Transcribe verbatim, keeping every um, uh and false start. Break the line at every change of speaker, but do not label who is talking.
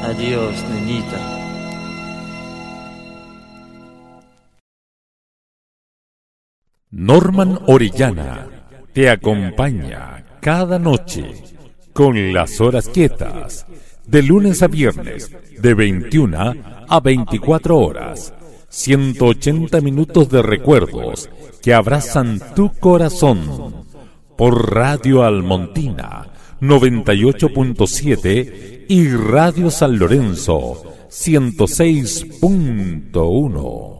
Adiós, niñita.
Norman Orellana te acompaña cada noche con Las Horas Quietas, de lunes a viernes, de veintiuna a veinticuatro horas. ciento ochenta minutos de recuerdos que abrazan tu corazón. Por Radio Almontina noventa y ocho punto siete y Radio San Lorenzo ciento seis punto uno.